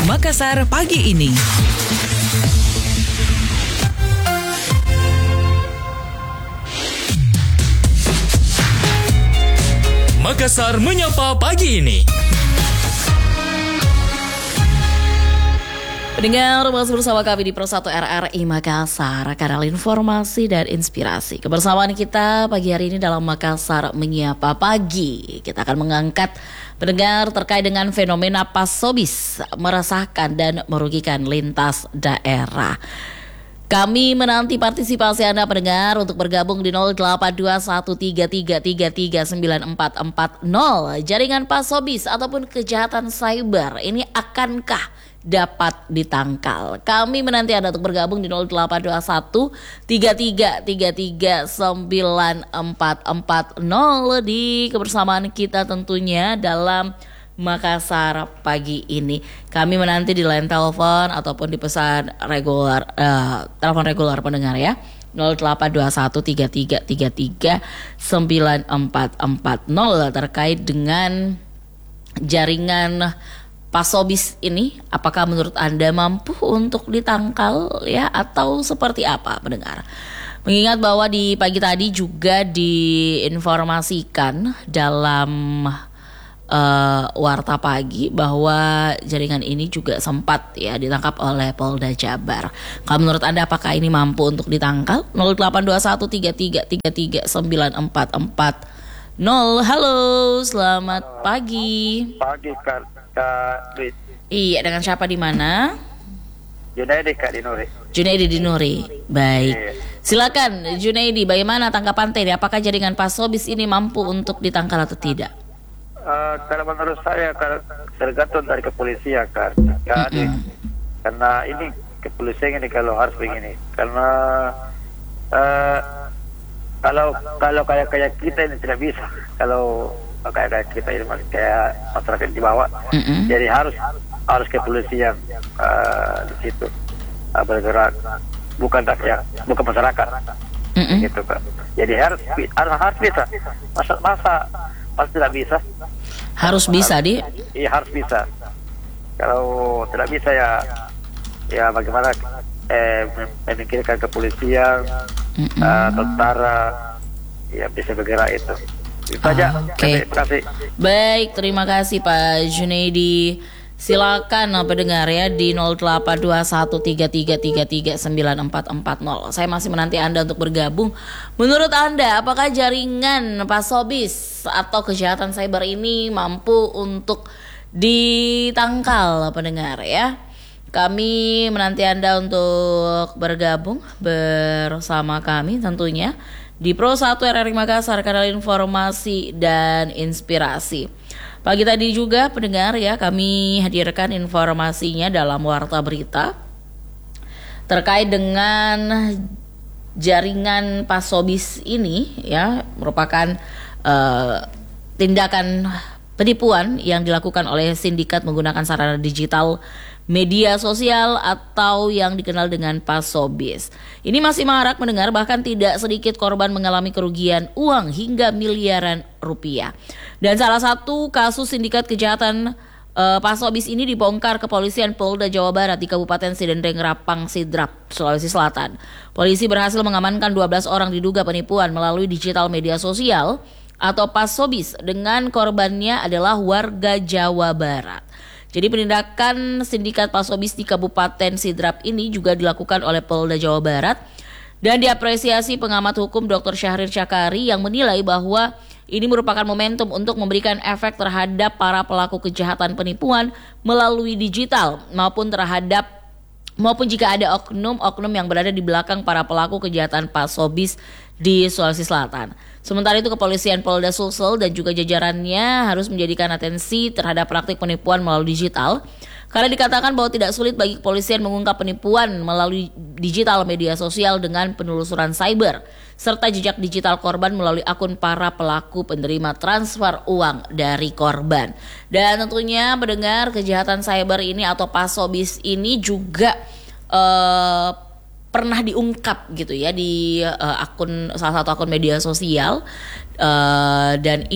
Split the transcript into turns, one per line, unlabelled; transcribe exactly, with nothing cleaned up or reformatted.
Makassar pagi ini. Makassar menyapa pagi ini.
Pendengar, masih bersama kami di Pro satu R R I Makassar, kanal informasi dan inspirasi. Kebersamaan kita pagi hari ini dalam Makassar menyapa pagi. Kita akan mengangkat pendengar terkait dengan fenomena pasobis meresahkan dan merugikan lintas daerah. Kami menanti partisipasi Anda pendengar untuk bergabung di nol delapan dua satu tiga tiga tiga tiga sembilan empat empat nol. Jaringan pasobis ataupun kejahatan cyber ini akankah dapat ditangkal? Kami menanti Anda untuk bergabung di nol delapan dua satu tiga tiga tiga tiga sembilan empat empat nol di kebersamaan kita tentunya dalam Makassar pagi ini. Kami menanti di line telepon ataupun di pesan regular, uh, telepon regular pendengar ya, nol delapan dua satu tiga tiga tiga tiga sembilan empat empat nol terkait dengan jaringan pasobis ini. Apakah menurut Anda mampu untuk ditangkal ya, atau seperti apa pendengar? Mengingat bahwa di pagi tadi juga diinformasikan dalam Uh, warta pagi bahwa jaringan ini juga sempat ya ditangkap oleh Polda Jabar. Kalau menurut Anda apakah ini mampu untuk ditangkal? nol delapan dua satu tiga tiga tiga tiga sembilan empat empat nol. Halo, selamat pagi.
Pagi Kak, Kak Rit.
Iya, dengan siapa di mana?
Junaidi Kak di Nuri.
Junaidi di Nuri. Baik.
Iya.
Silakan Junaidi, bagaimana tanggapan Teddy? Apakah jaringan pasobis ini mampu untuk ditangkal atau tidak?
Uh, kalau menurut saya kalau tergantung dari kepolisian kan, jadi mm-hmm. karena ini kepolisian ini kalau harus begini, karena uh, kalau kalau kayak kayak kita ini tidak bisa, kalau kayak kayak kita ini kayak masyarakat di bawah, mm-hmm. jadi harus harus kepolisian uh, di situ uh, bergerak, bukan rakyat, bukan masyarakat, mm-hmm. gitu kan. Jadi harus harus, harus bisa, masa masa pasti tidak bisa.
Harus bisa di?
Iya harus bisa. Kalau tidak bisa ya, ya bagaimana eh, memikirkan kepolisian, mm-hmm. uh, tentara, ya bisa bergerak itu. Itu aja.
Ah, Oke. Okay.
Terima kasih.
Baik, terima kasih Pak Junaidi. Silakan pendengar ya di nol delapan dua satu tiga tiga tiga tiga sembilan empat empat nol. Saya masih menanti Anda untuk bergabung. Menurut Anda apakah jaringan pasobis atau kejahatan cyber ini mampu untuk ditangkal pendengar ya? Kami menanti Anda untuk bergabung bersama kami tentunya di Pro satu R R I Makassar, kanal informasi dan inspirasi. Pagi tadi juga pendengar ya, kami hadirkan informasinya dalam warta berita terkait dengan jaringan pasobis ini ya, merupakan uh, tindakan penipuan yang dilakukan oleh sindikat menggunakan sarana digital media sosial atau yang dikenal dengan pasobis. Ini masih marak mendengar, bahkan tidak sedikit korban mengalami kerugian uang hingga miliaran rupiah. Dan salah satu kasus sindikat kejahatan uh, pasobis ini dibongkar kepolisian Polda Jawa Barat di Kabupaten Sidendeng Rapang Sidrap, Sulawesi Selatan. Polisi berhasil mengamankan dua belas orang diduga penipuan melalui digital media sosial atau pasobis, dengan korbannya adalah warga Jawa Barat. Jadi penindakan sindikat pasobis di Kabupaten Sidrap ini juga dilakukan oleh Polda Jawa Barat dan diapresiasi pengamat hukum Doktor Syahrir Syakari yang menilai bahwa ini merupakan momentum untuk memberikan efek terhadap para pelaku kejahatan penipuan melalui digital maupun terhadap maupun jika ada oknum-oknum yang berada di belakang para pelaku kejahatan pasobis di Sulawesi Selatan. Sementara itu kepolisian Polda Sulsel dan juga jajarannya harus menjadikan atensi terhadap praktik penipuan melalui digital, karena dikatakan bahwa tidak sulit bagi kepolisian mengungkap penipuan melalui digital media sosial dengan penelusuran cyber serta jejak digital korban melalui akun para pelaku penerima transfer uang dari korban. Dan tentunya mendengar kejahatan cyber ini atau pasobis ini juga uh, pernah diungkap gitu ya di uh, akun salah satu akun media sosial uh, dan